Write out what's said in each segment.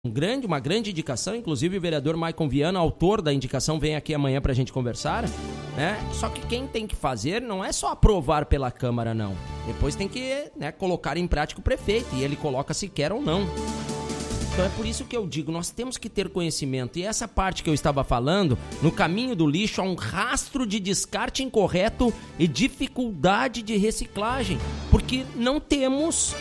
uma grande indicação, inclusive o vereador Maicon Viana, autor da indicação, vem aqui amanhã pra gente conversar, né? Só que quem tem que fazer não é só aprovar pela Câmara, não. Depois tem que, né, colocar em prática o prefeito, e ele coloca se quer ou não. Então é por isso que eu digo, nós temos que ter conhecimento. E essa parte que eu estava falando, no caminho do lixo há um rastro de descarte incorreto e dificuldade de reciclagem, porque não temos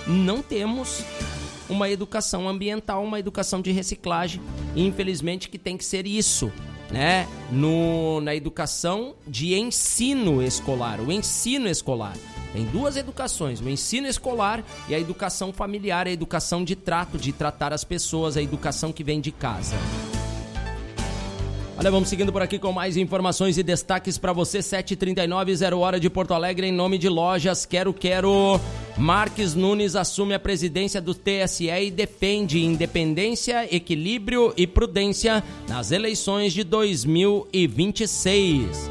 uma educação ambiental, uma educação de reciclagem. E infelizmente que tem que ser isso, né? Na educação de ensino escolar, o ensino escolar. Tem duas educações, o ensino escolar e a educação familiar, a educação de trato, de tratar as pessoas, a educação que vem de casa. Olha, vamos seguindo por aqui com mais informações e destaques para você. 7h39, 0 hora de Porto Alegre, em nome de Lojas Quero. Marques Nunes assume a presidência do TSE e defende independência, equilíbrio e prudência nas eleições de 2026.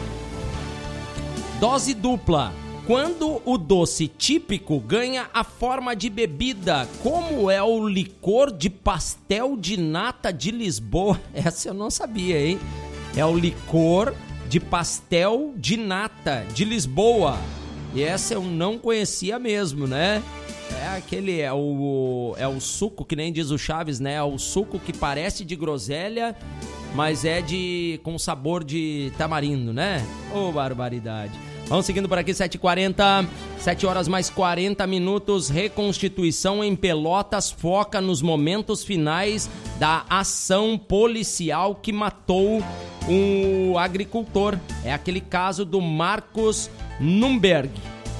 Dose dupla. Quando o doce típico ganha a forma de bebida, como é o licor de pastel de nata de Lisboa? Essa eu não sabia, hein? É o licor de pastel de nata de Lisboa. E essa eu não conhecia mesmo, né? É o suco, que nem diz o Chaves, né? É o suco que parece de groselha, mas é com sabor de tamarindo, né? Ô, barbaridade. Vamos seguindo por aqui, 7h40, 7 horas mais 40 minutos. Reconstituição em Pelotas foca nos momentos finais da ação policial que matou um agricultor. É aquele caso do Marcos Nunberg.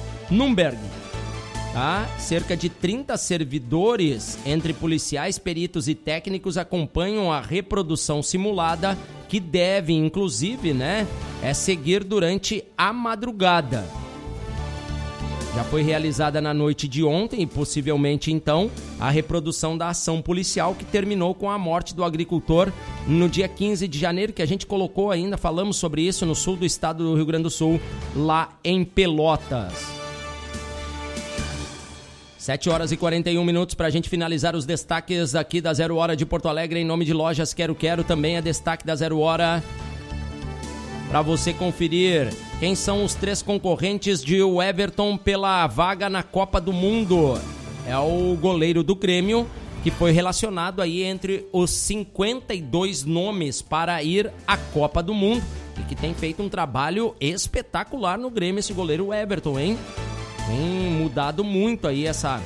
Tá? Cerca de 30 servidores, entre policiais, peritos e técnicos, acompanham a reprodução simulada, que deve, inclusive, né, seguir durante a madrugada. Já foi realizada na noite de ontem e possivelmente, então, a reprodução da ação policial que terminou com a morte do agricultor no dia 15 de janeiro, que a gente colocou ainda, falamos sobre isso, no sul do estado do Rio Grande do Sul, lá em Pelotas. 7 horas e 41 minutos para a gente finalizar os destaques aqui da 0 hora de Porto Alegre, em nome de Lojas Quero. Também é destaque da 0 hora para você conferir quem são os 3 concorrentes de Everton pela vaga na Copa do Mundo. É o goleiro do Grêmio, que foi relacionado aí entre os 52 nomes para ir à Copa do Mundo e que tem feito um trabalho espetacular no Grêmio, esse goleiro Everton, hein? Tem mudado muito aí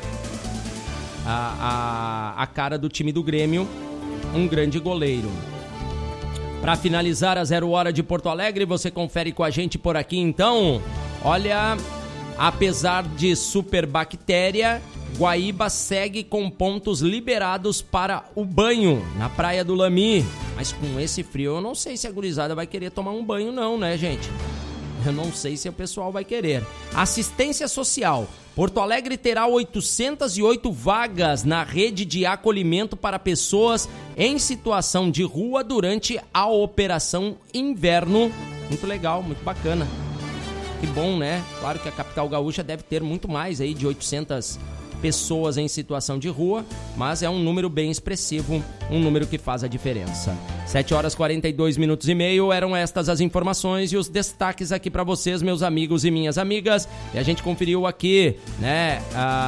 a cara do time do Grêmio, um grande goleiro. Para finalizar a 0 hora de Porto Alegre, você confere com a gente por aqui então. Olha, apesar de superbactéria, Guaíba segue com pontos liberados para o banho na Praia do Lami. Mas com esse frio eu não sei se a gurizada vai querer tomar um banho não, né, gente? Eu não sei se o pessoal vai querer. Assistência social. Porto Alegre terá 808 vagas na rede de acolhimento para pessoas em situação de rua durante a Operação Inverno. Muito legal, muito bacana. Que bom, né? Claro que a capital gaúcha deve ter muito mais aí de 800 pessoas em situação de rua, mas é um número bem expressivo, um número que faz a diferença. 7 horas 42 minutos e meio, eram estas as informações e os destaques aqui para vocês, meus amigos e minhas amigas. E a gente conferiu aqui, né,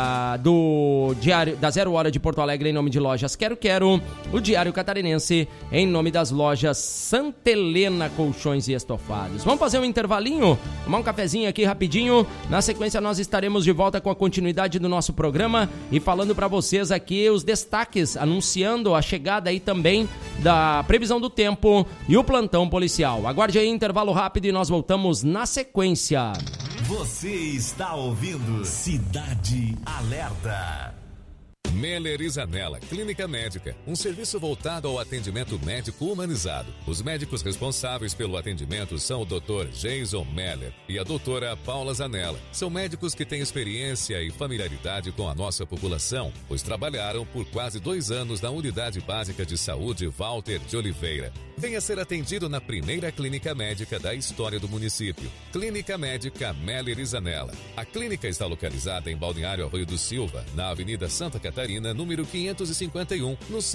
do Diário da 0 hora de Porto Alegre, em nome de Lojas Quero, o Diário Catarinense, em nome das lojas Santa Helena Colchões e Estofados. Vamos fazer um intervalinho? Tomar um cafezinho aqui rapidinho. Na sequência nós estaremos de volta com a continuidade do nosso programa e falando para vocês aqui os destaques, anunciando a chegada aí também da previsão do tempo e o plantão policial. Aguarde aí, intervalo rápido, e nós voltamos na sequência. Você está ouvindo Cidade Alerta. Meller e Zanella Clínica Médica, um serviço voltado ao atendimento médico humanizado. Os médicos responsáveis pelo atendimento são o Dr. Jason Meller e a doutora Paula Zanella. São médicos que têm experiência e familiaridade com a nossa população, pois trabalharam por quase 2 anos na Unidade Básica de Saúde Walter de Oliveira. Venha ser atendido na primeira clínica médica da história do município. Clínica Médica Meller e Zanella. A clínica está localizada em Balneário Arroio do Silva, na Avenida Santa Catarina, número 551, no